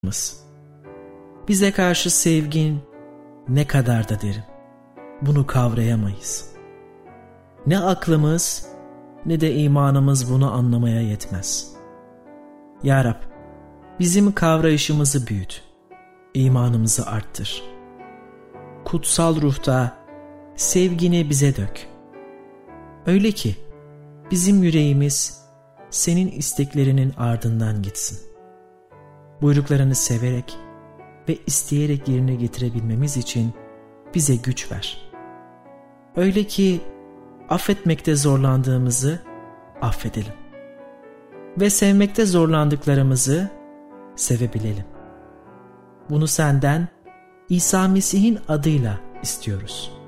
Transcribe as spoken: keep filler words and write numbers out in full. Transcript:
Bize karşı sevgin ne kadar da derin. Bunu kavrayamayız. Ne aklımız ne de imanımız bunu anlamaya yetmez. Ya Rab, bizim kavrayışımızı büyüt, imanımızı arttır. Kutsal ruhta sevgini bize dök. Öyle ki bizim yüreğimiz senin isteklerinin ardından gitsin. Buyruklarını severek ve isteyerek yerine getirebilmemiz için bize güç ver. Öyle ki affetmekte zorlandığımızı affedelim ve sevmekte zorlandıklarımızı sevebilelim. Bunu senden İsa Mesih'in adıyla istiyoruz.